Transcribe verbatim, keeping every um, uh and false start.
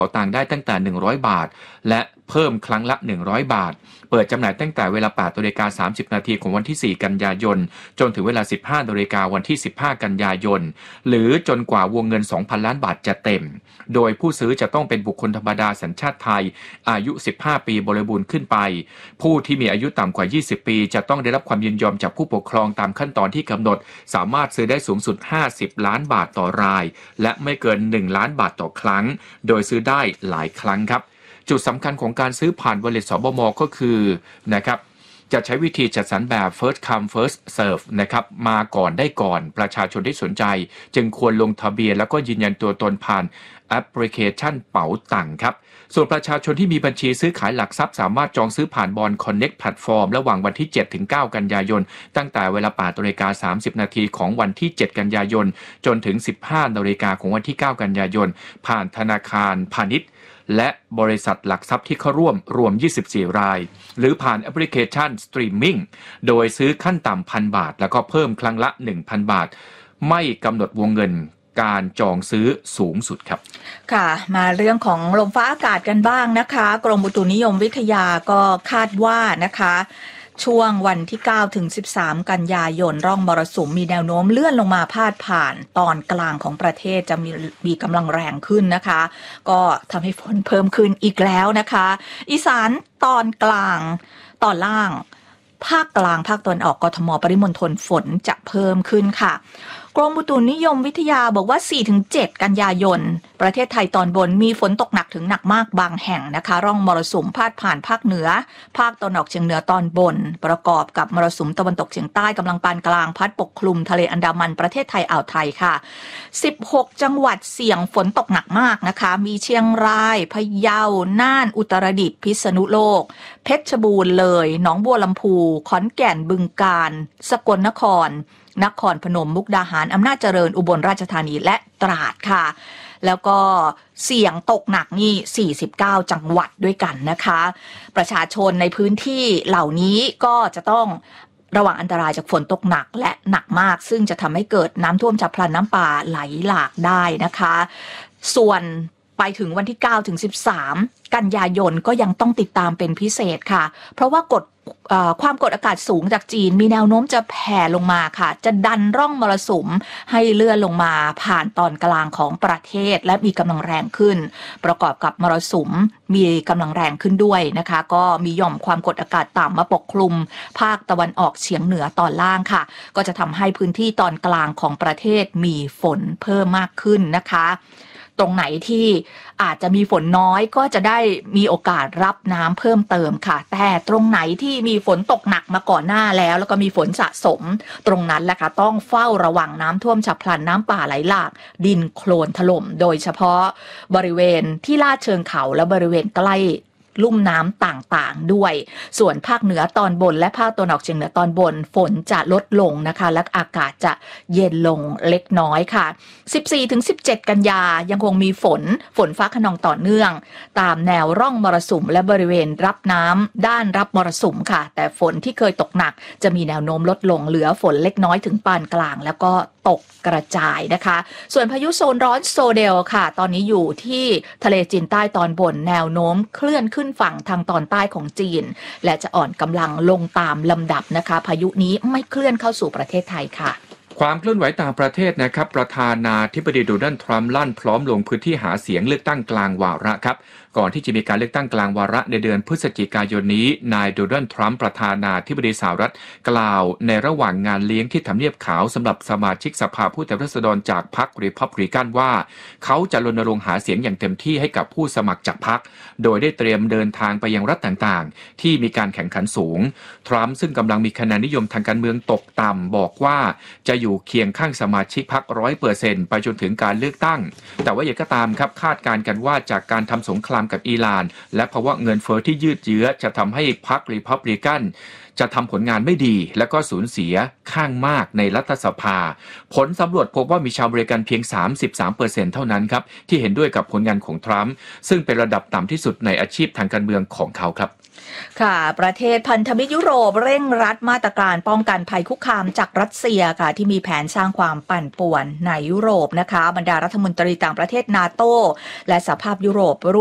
ต่างได้ตั้งแต่หนึ่งร้อยบาทและเพิ่มครั้งละหนึ่งร้อยบาทเปิดจำหน่ายตั้งแต่เวลา แปดนาฬิกาสามสิบนาทีของวันที่สี่กันยายนจนถึงเวลา สิบห้านาฬิกาวันที่สิบห้ากันยายนหรือจนกว่าวงเงิน สองพันล้านบาทจะเต็มโดยผู้ซื้อจะต้องเป็นบุคคลธรรมดาสัญชาติไทยอายุสิบห้าปีบริบูรณ์ขึ้นไปผู้ที่มีอายุต่ำกว่ายี่สิบปีจะต้องได้รับความยินยอมจากผู้ปกครองตามขั้นตอนที่กำหนดสามารถซื้อได้สูงสุดห้าสิบล้านบาทต่อรายและไม่เกินหนึ่งล้านบาทต่อครั้งโดยซื้อได้หลายครั้งครับจุดสำคัญของการซื้อผ่าน Wallet สบม.ก็คือนะครับจะใช้วิธีจัดสรรแบบ first come first serve นะครับมาก่อนได้ก่อนประชาชนที่สนใจจึงควรลงทะเบียนแล้วก็ยืนยันตัวตนผ่านแอปพลิเคชันเป๋าตังค์ครับส่วนประชาชนที่มีบัญชีซื้อขายหลักทรัพย์สามารถจองซื้อผ่านบอน Connect Platform ระหว่างวันที่ เจ็ดถึงเก้ากันยายนตั้งแต่เวลา แปดนาฬิกาสามสิบนาทีของวันที่เจ็ดกันยายนจนถึง สิบห้านาฬิกาของวันที่เก้ากันยายนผ่านธนาคารพาณิชย์และบริษัทหลักทรัพย์ที่เข้าร่วมรวมยี่สิบสี่รายหรือผ่านแอปพลิเคชันสตรีมมิ่งโดยซื้อขั้นต่ำ หนึ่งพัน บาทแล้วก็เพิ่มครั้งละ หนึ่งพัน บาทไม่กำหนดวงเงินการจองซื้อสูงสุดครับค่ะมาเรื่องของลมฟ้าอากาศกันบ้างนะคะกรมอุตุนิยมวิทยาก็คาดว่านะคะช่วงวันที่เก้าถึงสิบสามกันยายนร่องมรสุมมีแนวโน้มเลื่อนลงมาพาดผ่านตอนกลางของประเทศจะมีมีกำลังแรงขึ้นนะคะก็ทำให้ฝนเพิ่มขึ้นอีกแล้วนะคะอีสานตอนกลางตอนล่างภาคกลางภาคตะวันออกกทมปริมณฑลฝนจะเพิ่มขึ้นค่ะกรมอุตุนิยมวิทยาบอกว่า สี่ถึงเจ็ด กันยายนประเทศไทยตอนบนมีฝนตกหนักถึงหนักมากบางแห่งนะคะร่องมรสุมพาดผ่านภาคเหนือภาคตะวันออกเฉียงเหนือตอนบนประกอบกับมรสุมตะวันตกเฉียงใต้กำลังปานกลางพัดปกคลุมทะเลอันดามันประเทศไทยอ่าวไทยค่ะสิบหกจังหวัดเสี่ยงฝนตกหนักมากนะคะมีเชียงรายพะเยาน่านอุตรดิตถ์พิษณุโลกเพชรบูรณ์เลยหนองบัวลำพูขอนแก่นบึงกาฬสกลนครนครพนมมุกดาหารอำนาจเจริญอุบลราชธานีและตราดค่ะแล้วก็เสี่ยงตกหนักนี่สี่สิบเก้าจังหวัดด้วยกันนะคะประชาชนในพื้นที่เหล่านี้ก็จะต้องระวังอันตรายจากฝนตกหนักและหนักมากซึ่งจะทำให้เกิดน้ำท่วมฉับพลันน้ำป่าไหลหลากได้นะคะส่วนไปถึงวันที่เก้าถึงสิบสามกันยายนก็ยังต้องติดตามเป็นพิเศษค่ะเพราะว่ากดความกดอากาศสูงจากจีนมีแนวโน้มจะแผ่ลงมาค่ะจะดันร่องมรสุมให้เลื่อนลงมาผ่านตอนกลางของประเทศและมีกำลังแรงขึ้นประกอบกับมรสุมมีกำลังแรงขึ้นด้วยนะคะก็มีหย่อมความกดอากาศต่ำมาปกคลุมภาคตะวันออกเฉียงเหนือตอนล่างค่ะก็จะทำให้พื้นที่ตอนกลางของประเทศมีฝนเพิ่มมากขึ้นนะคะตรงไหนที่อาจจะมีฝนน้อยก็จะได้มีโอกาสรับน้ำเพิ่มเติมค่ะแต่ตรงไหนที่มีฝนตกหนักมาก่อนหน้าแล้วแล้วก็มีฝนสะสมตรงนั้นแหละค่ะต้องเฝ้าระวังน้ำท่วมฉับพลันน้ำป่าไหลหลากดินโคลนถล่มโดยเฉพาะบริเวณที่ลาดเชิงเขาและบริเวณใกล้ลุ่มน้ำต่างๆด้วยส่วนภาคเหนือตอนบนและภาคตะวันออกเฉียงเหนือตอนบนฝนจะลดลงนะคะและอากาศจะเย็นลงเล็กน้อยค่ะ สิบสี่ถึงสิบเจ็ด กันยายังคงมีฝนฝนฟ้าคะนองต่อเนื่องตามแนวร่องมรสุมและบริเวณรับน้ำด้านรับมรสุมค่ะแต่ฝนที่เคยตกหนักจะมีแนวโน้มลดลงเหลือฝนเล็กน้อยถึงปานกลางแล้วก็ตกกระจายนะคะส่วนพายุโซนร้อนโซเดลค่ะตอนนี้อยู่ที่ทะเลจีนใต้ตอนบนแนวโน้มเคลื่อนขึ้นฝั่งทางตอนใต้ของจีนและจะอ่อนกำลังลงตามลำดับนะคะพายุนี้ไม่เคลื่อนเข้าสู่ประเทศไทยค่ะความเคลื่อนไหวต่างประเทศนะครับประธานาธิบดีโดนัลด์ทรัมป์ลั่นพร้อมลงพื้นที่หาเสียงเลือกตั้งกลางวาระครับก่อนที่จะมีการเลือกตั้งกลางวาระในเดือนพฤศจิกายนนี้นายโดนัลด์ทรัมป์ประธานาธิบดีสหรัฐกล่าวในระหว่างงานเลี้ยงที่ทำเนียบขาวสำหรับสมาชิกสภาผู้แทนราษฎรจากพรรครีพับลิกันว่าเขาจะรณรงค์หาเสียงอย่างเต็มที่ให้กับผู้สมัครจากพรรคโดยได้เตรียมเดินทางไปยังรัฐต่างๆที่มีการแข่งขันสูงทรัมป์ซึ่งกำลังมีคะแนนนิยมทางการเมืองตกต่ำบอกว่าจะอยู่เคียงข้างสมาชิกพรรค ร้อยเปอร์เซ็นต์ ไปจนถึงการเลือกตั้งแต่ว่าอย่างก็ตามครับคาดการณ์กันว่าจากการทำสงครามกับอิหร่านและภาวะเงินเฟ้อที่ยืดเยื้อจะทำให้พรรครีพับลิกันจะทำผลงานไม่ดีและก็สูญเสียข้างมากในรัฐสภาผลสำรวจพบว่ามีชาวอเมริกันเพียง สามสิบสามเปอร์เซ็นต์ เท่านั้นครับที่เห็นด้วยกับผลงานของทรัมป์ซึ่งเป็นระดับต่ำที่สุดในอาชีพทางการเมืองของเขาครับค่ะประเทศพันธมิตรยุโรปเร่งรัดมาตรการป้องกันภัยคุกคามจากรัสเซียค่ะที่มีแผนสร้างความปั่นป่วนในยุโรปนะคะบรรดารัฐมนตรีต่างประเทศนาโตและสหภาพยุโรป